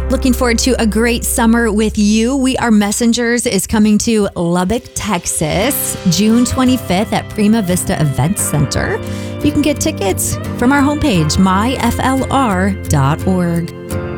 Looking forward to a great summer with you. We Are Messengers is coming to Lubbock, Texas, June 25th at Prima Vista Events Center. You can get tickets from our homepage, myflr.org.